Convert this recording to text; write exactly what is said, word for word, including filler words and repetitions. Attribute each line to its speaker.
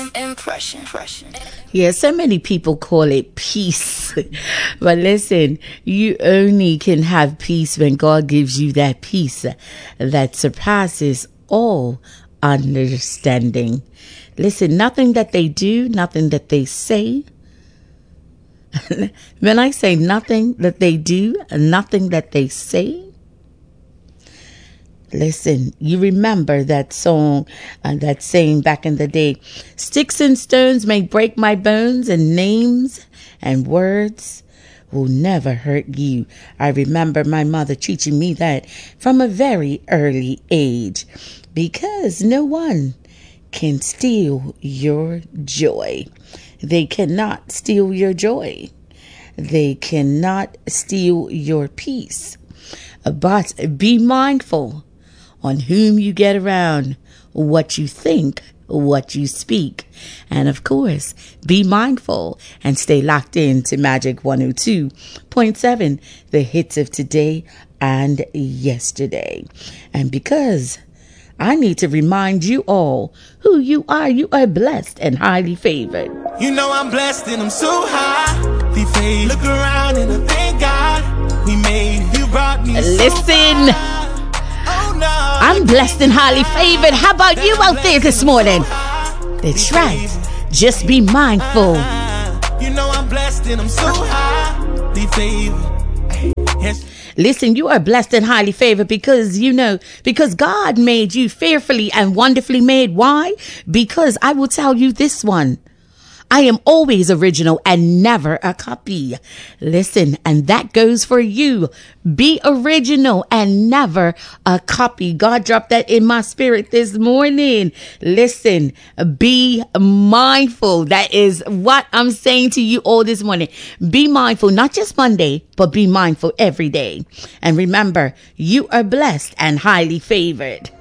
Speaker 1: Impression. Impression.
Speaker 2: Yeah, so many people call it peace. But listen, you only can have peace when God gives you that peace that surpasses all understanding. Listen, nothing that they do, nothing that they say. When I say nothing that they do, nothing that they say. Listen, you remember that song and that saying back in the day, sticks and stones may break my bones, and names and words will never hurt you. I remember my mother teaching me that from a very early age, because no one can steal your joy. They cannot steal your joy. They cannot steal your peace. But be mindful on whom you get around, what you think, what you speak. And of course, be mindful and stay locked in to Magic one oh two point seven, the hits of today and yesterday. And because I need to remind you all who you are, you are blessed and highly favored.
Speaker 3: You know I'm blessed and I'm so highly favored. Look around and I thank God we made it. You brought me
Speaker 2: Listen.
Speaker 3: So far.
Speaker 2: I'm blessed and highly favored. How about you out there this morning? That's right. Just be mindful.
Speaker 3: You know I'm blessed and I'm so highly favored. Yes.
Speaker 2: Listen, you are blessed and highly favored because, you know, because God made you fearfully and wonderfully made. Why? Because I will tell you this one. I am always original and never a copy. Listen, and that goes for you. Be original and never a copy. God dropped that in my spirit this morning. Listen, be mindful. That is what I'm saying to you all this morning. Be mindful, not just Monday, but be mindful every day. And remember, you are blessed and highly favored.